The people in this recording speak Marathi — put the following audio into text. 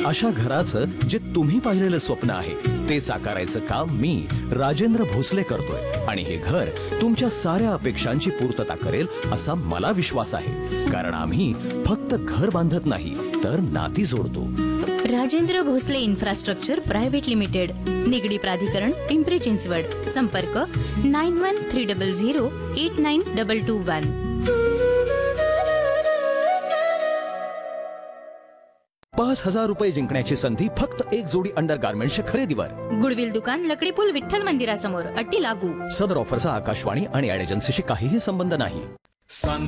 अशा घराचं जे तुम्ही पाहिलेलं स्वप्न आहे ते साकारायचं काम मी राजेंद्र भोसले करतोय आणि हे घर तुमच्या साऱ्या अपेक्षांची पूर्तता करेल असा मला विश्वास आहे, कारण आम्ही फक्त घर बांधत नाही तर नाती जोडतो. Rajendra Bhosale infrastructure private limited, Nigdi प्राधिकरण, पिंपरी चिंचवड. संपर्क 9130089221. ₹5,000 जिंकण्याची संधी फक्त एक जोडी अंडरगार्मेंट्सच्या खरेदीवर. गुडविल दुकान, लकडी पूल, विठ्ठल मंदिरासमोर. अट्टी लागू. सदर ऑफरचा आकाशवाणी आणि ॲड एजन्सीशी काहीही संबंध नाही.